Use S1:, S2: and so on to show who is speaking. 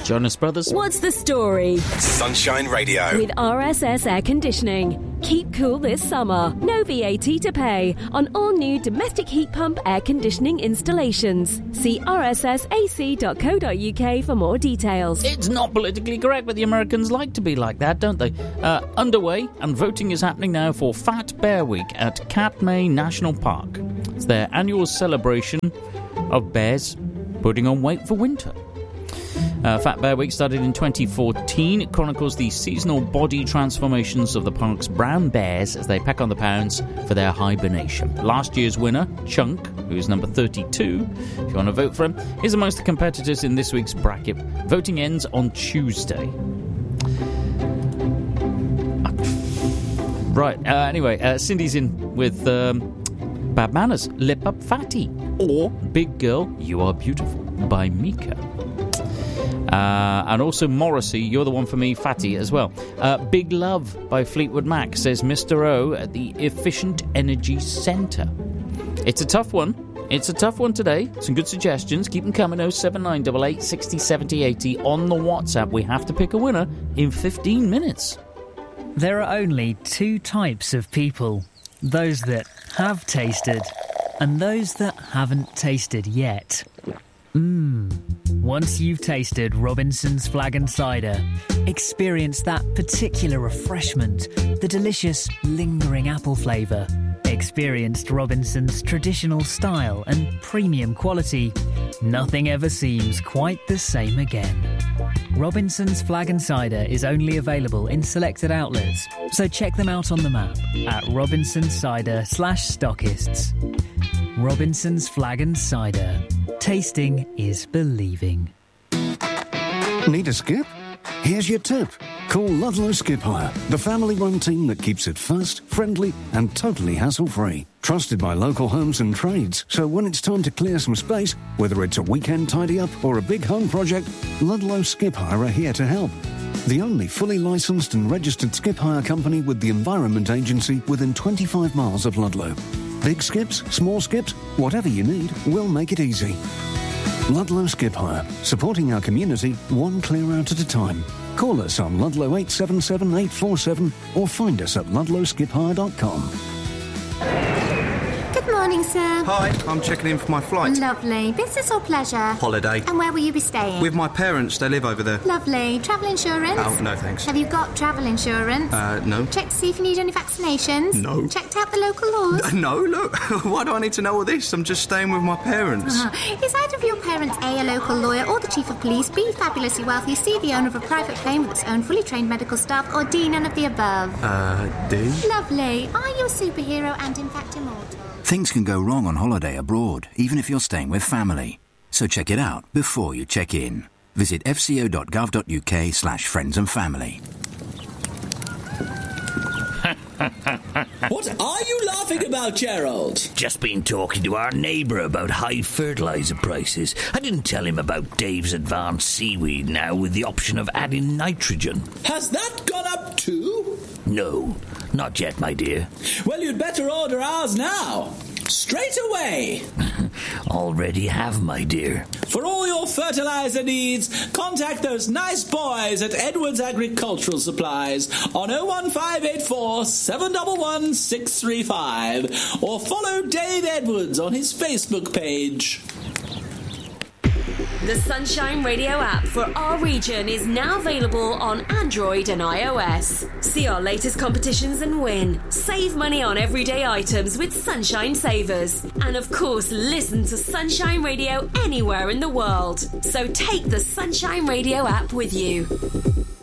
S1: Jonas Brothers.
S2: What's the story?
S3: Sunshine Radio.
S2: With RSS Air Conditioning. Keep cool this summer. No VAT to pay on all new domestic heat pump air conditioning installations. See rssac.co.uk for more details.
S1: It's not politically correct, but the Americans like to be like that, don't they? Underway, and voting is happening now for Fat Bear Week at Katmai National Park. It's their annual celebration of bears putting on weight for winter. Fat Bear Week started in 2014. It chronicles the seasonal body transformations of the park's brown bears as they pack on the pounds for their hibernation. Last year's winner, Chunk, who is number 32, if you want to vote for him, is amongst the competitors in this week's bracket. Voting ends on Tuesday. Right, anyway, Cindy's in with Bad Manners, Lip Up Fatty, or Big Girl, You Are Beautiful by Mika. And also Morrissey, You're the One for Me, Fatty as well. Big Love by Fleetwood Mac, says Mr. O at the Efficient Energy Centre. It's a tough one. It's a tough one today. Some good suggestions. Keep them coming. 07988 60 70 80 on the WhatsApp. We have to pick a winner in 15 minutes.
S4: There are only two types of people. Those that have tasted and those that haven't tasted yet. Once you've tasted Robinson's Flag and Cider, experience that particular refreshment, the delicious, lingering apple flavour. Experienced Robinson's traditional style and premium quality. Nothing ever seems quite the same again. Robinson's Flag and Cider is only available in selected outlets, so check them out on the map at robinsoncider/stockists. Robinson's Flag and Cider. Tasting is believing.
S5: Need a skip? Here's your tip. Call Ludlow Skip Hire, the family-run team that keeps it fast, friendly and totally hassle-free. Trusted by local homes and trades, so when it's time to clear some space, whether it's a weekend tidy-up or a big home project, Ludlow Skip Hire are here to help. The only fully licensed and registered skip hire company with the Environment Agency within 25 miles of Ludlow. Big skips, small skips, whatever you need, we'll make it easy. Ludlow Skip Hire, supporting our community one clear out at a time. Call us on Ludlow 877 847 or find us at ludlowskiphire.com.
S6: Good morning, sir.
S7: Hi, I'm checking in for my flight.
S6: Lovely. Business or pleasure?
S7: Holiday.
S6: And where will you be staying?
S7: With my parents, they live over there.
S6: Lovely. Travel insurance?
S7: Oh, no thanks.
S6: Have you got travel insurance?
S7: No.
S6: Checked to see if you need any vaccinations?
S7: No.
S6: Checked out the local laws?
S7: No, look. Why do I need to know all this? I'm just staying with my parents.
S6: Is either of your parents A local lawyer, or the chief of police, B, fabulously wealthy, C, the owner of a private plane with its own fully trained medical staff, or D, none of the above?
S7: D?
S6: Lovely. Are you a superhero and in fact immortal?
S8: Things can go wrong on holiday abroad, even if you're staying with family. So check it out before you check in. Visit fco.gov.uk/friends and family.
S9: What are you laughing about, Gerald?
S10: Just been talking to our neighbour about high fertiliser prices. I didn't tell him about Dave's Advanced Seaweed now with the option of adding nitrogen.
S9: Has that gone up too?
S10: No, not yet, my dear.
S9: Well, you'd better order ours now. Straight away.
S10: Already have, my dear.
S9: For all your fertiliser needs, contact those nice boys at Edwards Agricultural Supplies on 01584 711 635 or follow Dave Edwards on his Facebook page.
S2: The Sunshine Radio app for our region is now available on Android and iOS. See our latest competitions and win. Save money on everyday items with Sunshine Savers. And of course, listen to Sunshine Radio anywhere in the world. So take the Sunshine Radio app with you.